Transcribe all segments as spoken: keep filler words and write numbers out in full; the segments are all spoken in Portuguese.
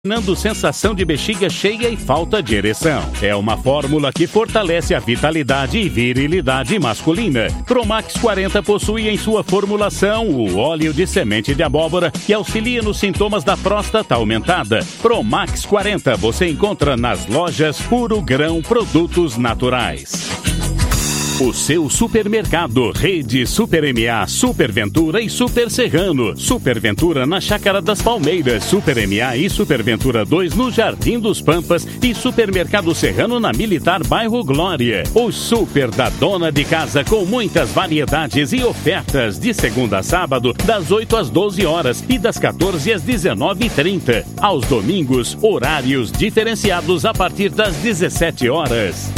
Dando sensação de bexiga cheia e falta de ereção. É uma fórmula que fortalece a vitalidade e virilidade masculina. Promax quarenta possui em sua formulação o óleo de semente de abóbora que auxilia nos sintomas da próstata aumentada. Promax quarenta você encontra nas lojas Puro Grão Produtos Naturais. O seu supermercado, Rede Super M A, Super Ventura e Super Serrano. Super Ventura na Chácara das Palmeiras, Super M A e Super Ventura dois no Jardim dos Pampas e Supermercado Serrano na Militar Bairro Glória. O Super da Dona de Casa com muitas variedades e ofertas de segunda a sábado das oito às doze horas e das quatorze às dezenove e trinta. Aos domingos, horários diferenciados a partir das dezessete horas.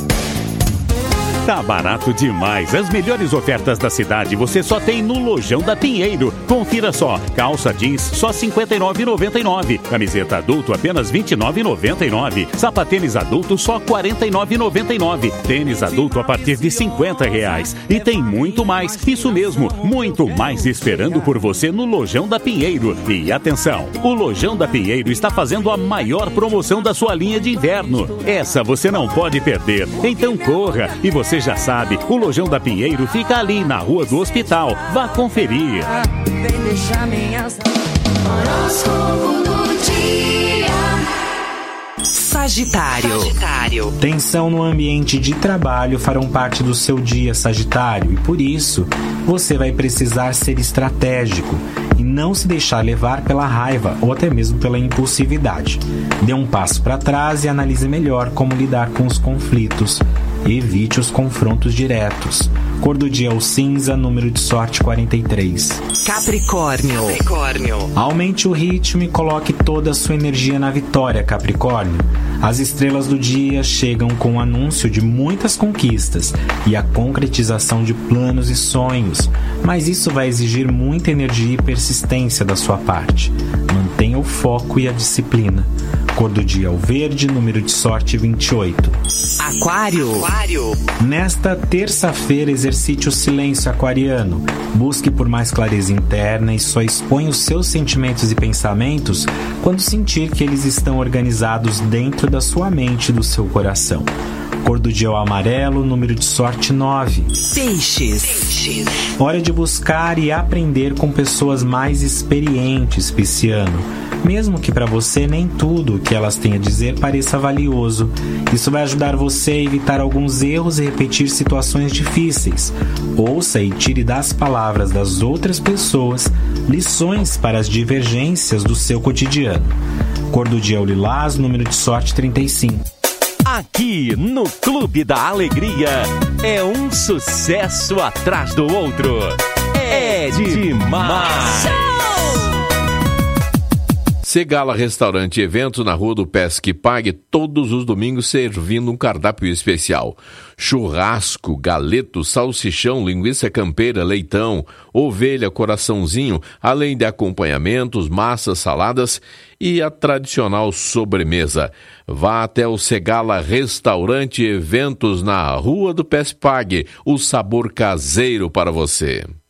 Tá barato demais. As melhores ofertas da cidade você só tem no Lojão da Pinheiro. Confira só. Calça jeans só cinquenta e nove reais e noventa e nove centavos. Camiseta adulto apenas vinte e nove reais e noventa e nove centavos. Sapatênis adulto só quarenta e nove reais e noventa e nove centavos. Tênis adulto a partir de cinquenta reais. E tem muito mais. Isso mesmo, muito mais esperando por você no Lojão da Pinheiro. E atenção, o Lojão da Pinheiro está fazendo a maior promoção da sua linha de inverno. Essa você não pode perder. Então corra. E você já sabe, o Lojão da Pinheiro fica ali na Rua do Hospital. Vá conferir. Vem deixar minhas... Horóscopo do dia. Sagitário. Sagitário. Tensão no ambiente de trabalho farão parte do seu dia, Sagitário, e por isso você vai precisar ser estratégico e não se deixar levar pela raiva ou até mesmo pela impulsividade. Dê um passo para trás e analise melhor como lidar com os conflitos. Evite os confrontos diretos. Cor do dia é o cinza, número de sorte quarenta e três. Capricórnio. Capricórnio. Aumente o ritmo e coloque toda a sua energia na vitória, Capricórnio. As estrelas do dia chegam com o anúncio de muitas conquistas e a concretização de planos e sonhos, mas isso vai exigir muita energia e persistência da sua parte. Mantenha o foco e a disciplina. Cor do dia é o verde, número de sorte vinte e oito. Aquário. Aquário. Nesta terça-feira, exercite o silêncio aquariano. Busque por mais clareza interna e só exponha os seus sentimentos e pensamentos quando sentir que eles estão organizados dentro da sua mente e do seu coração. Cor do dia é o amarelo, número de sorte nove. Peixes. Peixes. Hora de buscar e aprender com pessoas mais experientes, pisciano. Mesmo que para você nem tudo o que elas têm a dizer pareça valioso. Isso vai ajudar você a evitar alguns erros e repetir situações difíceis. Ouça e tire das palavras das outras pessoas lições para as divergências do seu cotidiano. Cor do dia é o lilás, número de sorte trinta e cinco. Aqui no Clube da Alegria é um sucesso atrás do outro. É demais! Segala Restaurante e Eventos na Rua do Pesque Pague, todos os domingos servindo um cardápio especial. Churrasco, galeto, salsichão, linguiça campeira, leitão, ovelha, coraçãozinho, além de acompanhamentos, massas, saladas e a tradicional sobremesa. Vá até o Segala Restaurante e Eventos na Rua do Pesque Pague, o sabor caseiro para você.